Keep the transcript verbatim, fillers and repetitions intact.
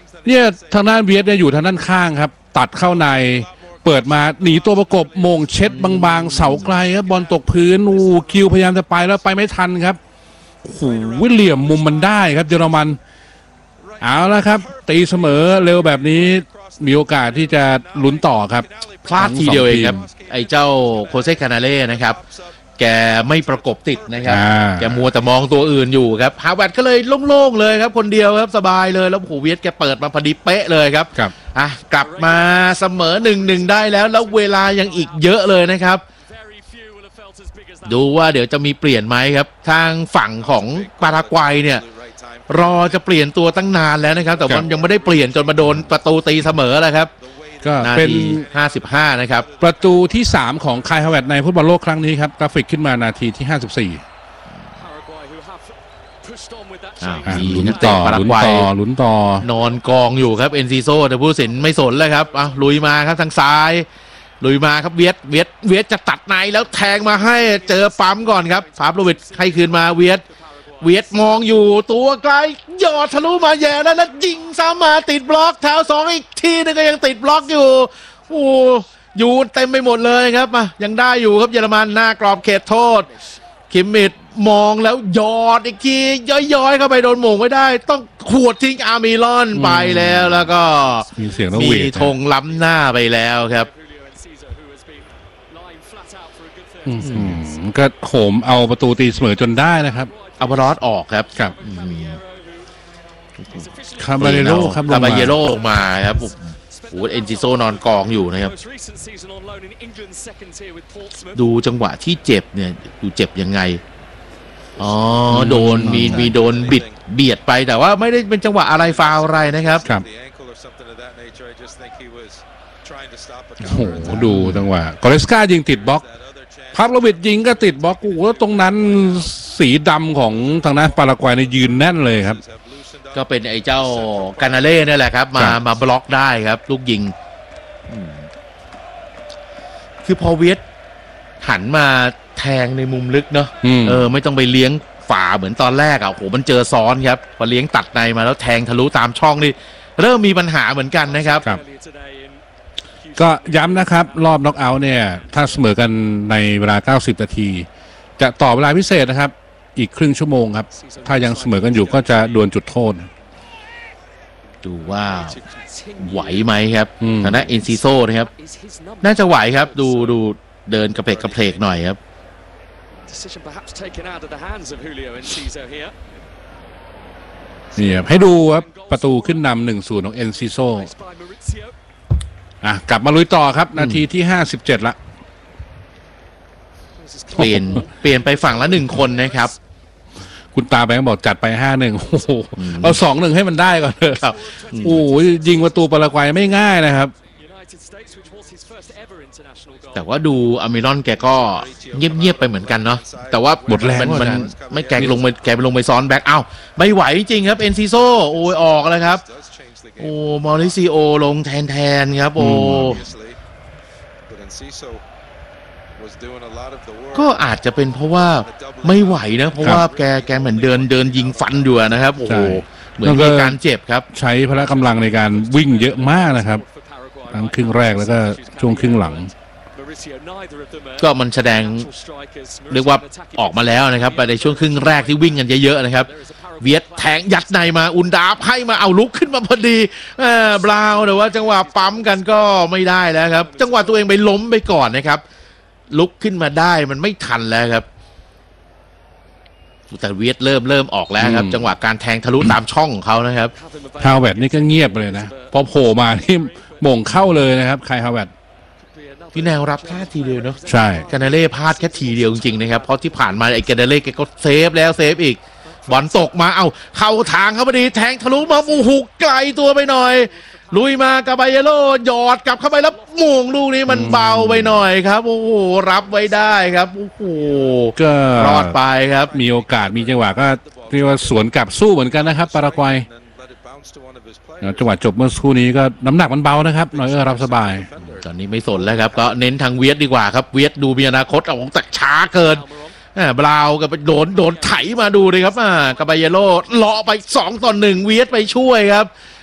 เนี่ยทางด้านเวียดเนี่ยอยู่ทางด้านข้างครับตัดเข้าในเปิดมาหนีตัวประกบโมงเช็ดบางๆเสาไกลครับบอลตกพื้นอูคิวพยายามจะไปแล้วไปไม่ทันครับโอ้โหเหลี่ยมมุมมันได้ครับเยอรมันเอาละครับตีเสมอเร็วแบบนี้มีโอกาสที่จะลุ้นต่อครับพลาดทีเดียวเองครับไอ้เจ้าโคเซคานาเล่นะครับแกไม่ประกบติดนะครับแกมัวแต่มองตัวอื่นอยู่ครับฮาวเวิร์ดก็เลยโล่งๆเลยครับคนเดียวครับสบายเลยแล้วโอ้โหเวียดแกเปิดมาพอดีเป๊ะเลยครับครับอ่ะกลับมาเสมอ หนึ่งหนึ่ง ได้แล้วแล้วเวลายังอีกเยอะเลยนะครับดูว่าเดี๋ยวจะมีเปลี่ยนไหมครับทางฝั่งของปารากวัยเนี่ยรอจะเปลี่ยนตัวตั้งนานแล้วนะครับแต่ว่ายังไม่ได้เปลี่ยนจนมาโดนประตูตีเสมอแล้วครับก็เป็นห้าสิบห้านะครับประตูที่สามของคายฮาวเวิร์ดในฟุตบอลโลกครั้งนี้ครับกราฟิกขึ้นมานาทีที่ห้าสิบสี่ลุ้นต่อลุ้นต่อลุ้นต่อนอนกองอยู่ครับเอ็นซีโซแต่ผู้ตัดสินไม่สนเลยครับอ่ะลุยมาครับทางซ้ายลุยมาครับเวียดเวียดเวียดจะตัดในแล้วแทงมาให้เจอปั๊มก่อนครับพาบโลวิชให้คืนมาเวียดเวียดมองอยู่ตัวไกลหยอดทะลุมาแย่แล้วแล้วยิงซ้ำมาติดบล็อกเท้าสองอีกทีนึงก็ยังติดบล็อกอยู่โอ้อยู่เต็มไปหมดเลยครับมายังได้อยู่ครับเยอรมันหน้ากรอบเขตโทษคิมมิดมองแล้วหยอดอีกทีย้อยๆเข้าไปโดนหม่งไม่ได้ต้องขวดทิ้งอาร์มิลอนไปแล้วแล้วก็มีเสียงมีธงล้ำหน้าไปแล้วครับก็โหมเอาประตูตีเสมอจนได้นะครับอัลวารอสออกครับครับคาบาเยโร่ครับคาบาเยโร่ลงมาครับโอ้เอ็นจิโซนอนกองอยู่นะครับดูจังหวะที่เจ็บเนี่ยดูเจ็บยังไงอ๋อโดนมีมีโดนบิดเบียดไปแต่ว่าไม่ได้เป็นจังหวะอะไรฟาวอะไรนะครับครับโอ้โหดูจังหวะกอเรสกายิงติดบล็อกพาบโลวิชยิงก็ติดบล็อกกูแล้วตรงนั้นสีดำของทางด้านปารากวัยในยืนแน่นเลยครับก็เป็นไอ้เจ้ากานาเล่นี่แหละครับมามาบล็อกได้ครับลูกยิงคือพอเวียดหันมาแทงในมุมลึกเนาะเออไม่ต้องไปเลี้ยงฝาเหมือนตอนแรกอ่ะโหมันเจอซ้อนครับพอเลี้ยงตัดในมาแล้วแทงทะลุตามช่องนี่เริ่มมีปัญหาเหมือนกันนะครับก็ย้ำนะครับรอบน็อกเอาท์เนี่ยถ้าเสมอกันในเวลาเก้าสิบนาทีจะต่อเวลาพิเศษนะครับอีกครึ่งชั่วโมงครับถ้ายังเสมอกันอยู่ก็จะดวลจุดโทษดูว่าไหวไหมครับทางด้านเอ็นซิโซนะครับน่าจะไหวครับดูดูเดินกระเพกกระเพกหน่อยครับนี่ครับให้ดูครับประตูขึ้นนำหนึ่งศูนย์ของเอ็นซิโซอ่ะกลับมาลุยต่อครับนาทีที่ห้าสิบเจ็ดละเปลี่ยนเปลี่ยนไปฝั่งละหนึ่งคนนะครับคุณตาแบงค์บอกจัดไปห้าหนึ่งโอ้โหเอาสองหนึ่งให้มันได้ก่อนเถอะครับโอ้ยยิงประตูปารากวัยไม่ง่ายนะครับแต่ว่าดูอาร์มิลอนแกก็เงียบๆไปเหมือนกันเนาะแต่ว่าหมดแรงมันไม่แกลงไปแกไปลงไปซ้อนแบ็คเอ้าไม่ไหวจริงครับเอ็นซิโซโอ้ยออกแล้วครับโอ้มอริซิโอลงแทนแทนครับโอ้ก็อาจจะเป็นเพราะว่าไม่ไหวนะเพราะว่าแกแกเหมือนเดินเดินยิงฟันอยู่นะครับโอ้โหเหมือนมีการเจ็บครับใช้พละกำลังในการวิ่งเยอะมากนะครับทั้งครึ่งแรกแล้วก็ช่วงครึ่งหลังก็มันแสดงเรียกว่าออกมาแล้วนะครับในช่วงครึ่งแรกที่วิ่งกันเยอะๆนะครับเวียดแทงยัดในมาอุนดาบให้มาเอาลุกขึ้นมาพอดีบราวน์แต่ว่าจังหวะปั๊มกันก็ไม่ได้แล้วครับจังหวะตัวเองไปล้มไปก่อนนะครับลุกขึ้นมาได้มันไม่ทันแล้วครับแต่เวียดเริ่มเริ่มออกแล้วครับจังหวะการแทงทะลุตามช่องของเขานะครับฮาวเวิร์ดนี่ก็เงียบเลยนะพอโผล่มาที่โมงเข้าเลยนะครับใครฮาวเวิร์ดพี่แนวรับแค่ทีเดียวเนาะใช่กานาเล่พลาดแค่ทีเดียวจริงๆนะครับเพราะที่ผ่านมาไอ้กานาเล่แกก็เซฟแล้วเซฟอีกบอลตกมาเอาเข้าทางเขาพอดีแทงทะลุมาโอ้โหไกลตัวไปหน่อยลุยมากาบาเยโร่หยอดกลับเข้าไปแล้วมงลูกนี้มันเบาไปหน่อยครับโอ้โหรับไว้ได้ครับโอ้โหก็รอดไปครับมีโอกาสมีจังหวะก็เรียกว่าสวนกลับสู้เหมือนกันนะครับปารากวัยจังหวะจบเมื่อสักครู่นี้ก็น้ำหนักมันเบานะครับน้อยเออรับสบายตอนนี้ไม่สนแล้วครับก็เน้นทางเวียดดีกว่าครับเวียดดูมีอนาคตเอาแต่ช้าเกินบราวกับโดนโดนไถมาดูเลยครับกาบาเยโร่เลาะไปสองต่อหนึ่งเวียดไปช่วยครับ